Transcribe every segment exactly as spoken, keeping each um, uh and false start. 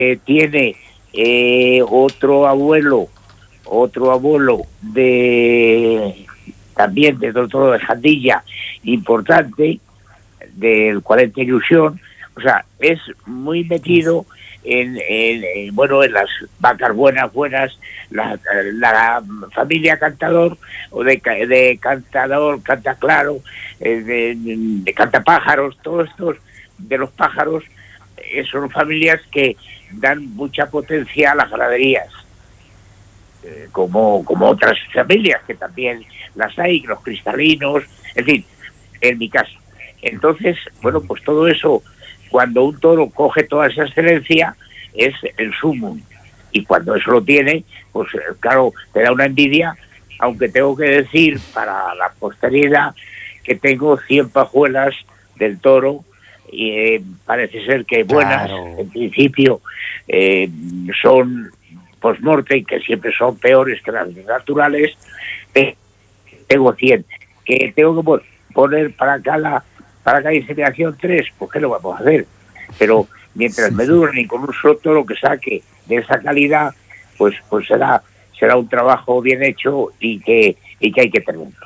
eh, tiene eh, otro abuelo, otro abuelo de también de otro toro de Jandilla importante, del cuarenta Ilusión. O sea, es muy metido en, en, en bueno, en las vacas buenas, buenas, la, la familia Cantador, o de, de Cantador, Cantaclaro, eh, de, de Cantapájaros, todos estos de los pájaros, eh, son familias que dan mucha potencia a las ganaderías, eh, como, como otras familias que también las hay, los cristalinos, en fin, en mi caso. Entonces, bueno, pues todo eso, cuando un toro coge toda esa excelencia, es el sumum. Y cuando eso lo tiene, pues claro, te da una envidia, aunque tengo que decir para la posteridad que tengo cien pajuelas del toro, y eh, parece ser que buenas, claro. En principio eh, son post-mortem, que siempre son peores que las naturales. Eh, tengo cien, que tengo que poner para cada para cada inseminación tres, pues qué lo vamos a hacer. Pero mientras me duren y con un solo toro que saque de esa calidad, pues pues será será un trabajo bien hecho y que y que hay que tenerlo.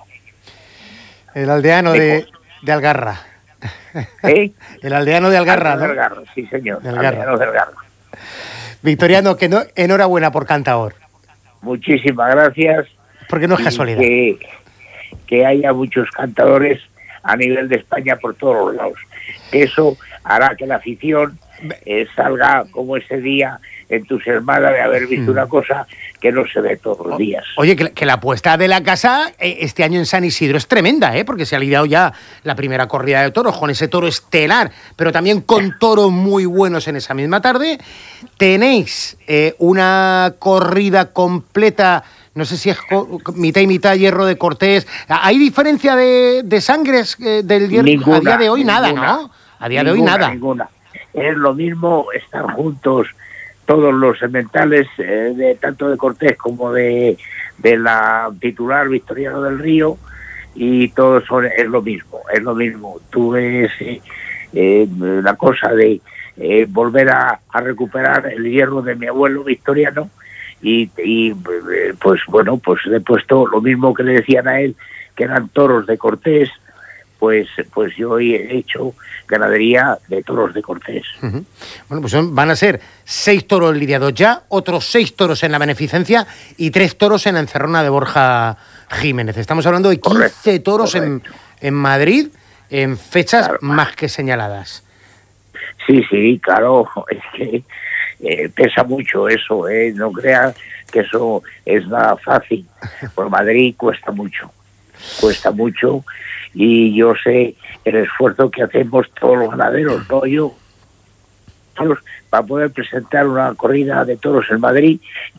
El aldeano de, de Algarra. ¿Eh? El aldeano de Algarra, Aldeano ¿no? de Algarra, sí señor. De Algarra. Aldeano de Algarra. Victoriano, que no, enhorabuena por Cantaor. Muchísimas gracias. Porque no es casualidad. Que, que haya muchos cantadores a nivel de España por todos los lados. Eso hará que la afición eh, salga como ese día entusiasmada de haber visto mm. una cosa que no se ve todos los días. Oye, que, que la apuesta de la casa eh, este año en San Isidro es tremenda, ¿eh? Porque se ha lidiado ya la primera corrida de toros con ese toro estelar, pero también con toros muy buenos en esa misma tarde. Tenéis eh, una corrida completa, no sé si es mitad y mitad, Hierro de Cortés. ¿Hay diferencia de, de sangres eh, del Hierro? Ninguna, a día de hoy ninguna, nada, ¿no? A día ninguna, de hoy nada. Ninguna. Es lo mismo, están juntos todos los sementales, eh, de tanto de Cortés como de, de la titular Victoriano del Río, y todos son, es lo mismo, es lo mismo. Tú ves eh, eh, la cosa de eh, volver a, a recuperar el hierro de mi abuelo Victoriano, y, y pues bueno, pues le he puesto lo mismo que le decían a él, que eran toros de Cortés, pues pues yo he hecho ganadería de toros de Cortés. Uh-huh. Bueno, pues son, van a ser seis toros lidiados ya, otros seis toros en la beneficencia y tres toros en la encerrona de Borja Jiménez. Estamos hablando de quince correcto, toros en, en Madrid en fechas claro, más que señaladas. Sí, sí, claro, es que eh, pesa mucho eso, ¿eh? No creas que eso es nada fácil. Por Madrid cuesta mucho, cuesta mucho. Y yo sé el esfuerzo que hacemos todos los ganaderos, no yo, todos, para poder presentar una corrida de toros en Madrid,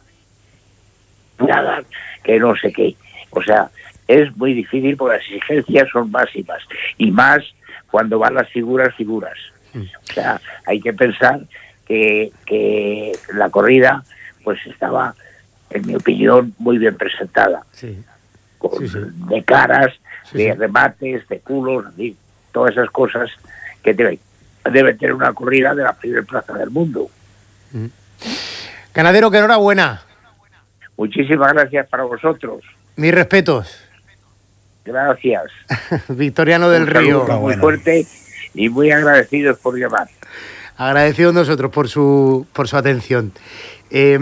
nada, que no sé qué. O sea, es muy difícil porque las exigencias son máximas, y más cuando van las figuras, figuras. O sea, hay que pensar que, que la corrida pues estaba, en mi opinión, muy bien presentada. Sí. Con, sí, sí. De caras, sí, de sí. remates, de culos, de todas esas cosas que deben debe tener una corrida de la primera plaza del mundo. Mm. Ganadero, que enhorabuena. Muchísimas gracias para vosotros. Mis respetos. Gracias. Victoriano del Un Río. Muy bueno. Fuerte y muy agradecidos por llamar. Agradecidos nosotros por su por su atención. Eh,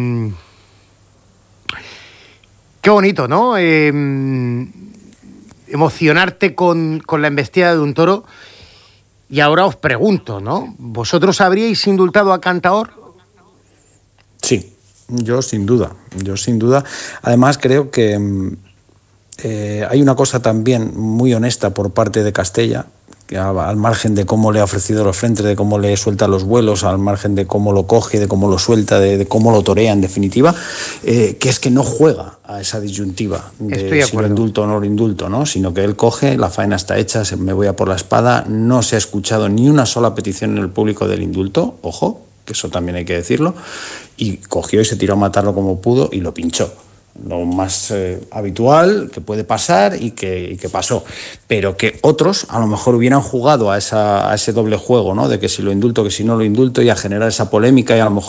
Qué bonito, ¿no? Eh, emocionarte con, con la embestida de un toro. Y ahora os pregunto, ¿no? ¿Vosotros habríais indultado a Cantaor? Sí, yo sin duda, yo sin duda. Además creo que eh, hay una cosa también muy honesta por parte de Castella, que al margen de cómo le ha ofrecido los frentes, de cómo le suelta los vuelos, al margen de cómo lo coge, de cómo lo suelta, de, de cómo lo torea en definitiva, eh, que es que no juega a esa disyuntiva de si lo indulto o no lo indulto, ¿no? Sino que él coge, la faena está hecha, se, me voy a por la espada, no se ha escuchado ni una sola petición en el público del indulto, ojo, que eso también hay que decirlo, y cogió y se tiró a matarlo como pudo y lo pinchó. lo más eh, habitual que puede pasar y que, y que pasó, pero que otros a lo mejor hubieran jugado a, esa, a ese doble juego, ¿no? De que si lo indulto, que si no lo indulto, y a generar esa polémica y a lo mejor